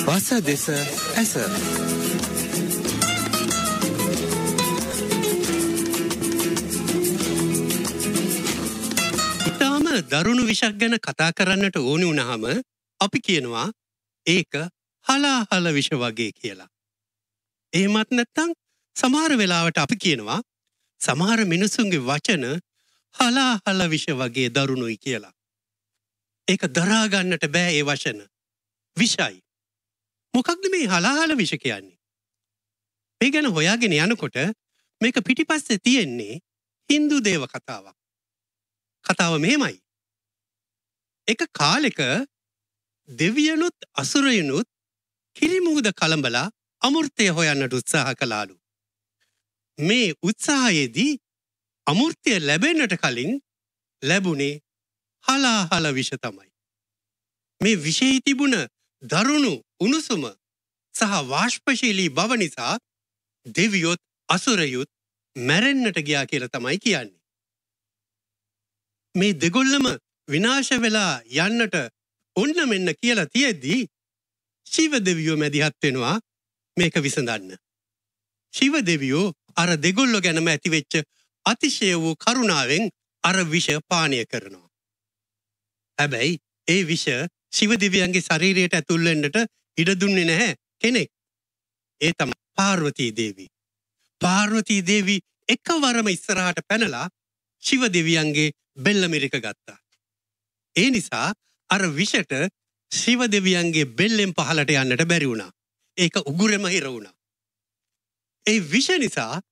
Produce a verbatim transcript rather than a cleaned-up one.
වස දෙස ඇස ඉතාම දරුණු විෂක් ගැන කතා කරන්නට ඕනි වුණාම අපි කියනවා ඒක හලාහල විෂ වගේ කියලා. එහෙමත් නැත්නම් සමහර වෙලාවට අපි කියනවා සමහර මිනිසුන්ගේ වචන හලාහල විෂ වගේ දරුණුයි කියලා. ඒක දරා ගන්නට බෑ ඒ වචන. විෂයි. මොකක්ද මේ හලාහල විෂ කියන්නේ? මේ ගැන හොයාගෙන යනකොට මේක පිටිපස්සේ තියෙන්නේ Hindu දේව කතාවක්. කතාව මෙහෙමයි. එක කාලෙක දෙවියනුත් අසුරයනුත් කිරිමුහුද කලඹලා අමෘතය හොයන්නට උත්සාහ කළාලු. මේ උත්සාහයේදී අමෘතය ලැබෙන්නට කලින් ලැබුණේ හලාහල විෂ තමයි. මේ විෂයේ තිබුණ දරුණු උණුසුම සහ වාෂ්පශීලී බව නිසා දෙවියොත් අසුරයොත් මැරෙන්නට ගියා කියලා තමයි කියන්නේ. මේ දෙගොල්ලම විනාශ වෙලා යන්නට ඔන්න මෙන්න කියලා තියෙද්දී ශිව දෙවියෝ මැදිහත් වෙනවා මේක විසඳන්න. ශිව දෙවියෝ අර දෙගොල්ලෝ ගැනම ඇතිවෙච්ච අතිශය වූ කරුණාවෙන් අර විෂ පානය කරනවා. හැබැයි ඒ විෂ ශිව දෙවියන්ගේ ශරීරයට ඇතුල් වෙන්නට ඉඩ දුන්නේ නැහැ කෙනෙක්. ඒ තමයි පාර්වතී දේවී. පාර්වතී දේවී එකවරම ඉස්සරහට පැනලා ශිව දෙවියන්ගේ බෙල්ල මිරික ගත්තා. ඒ නිසා අර විෂට ශිව දෙවියන්ගේ බෙල්ලෙන් පහලට යන්නට බැරි වුණා. ඒක උගුරෙම හිර වුණා. ඒ විෂ නිසා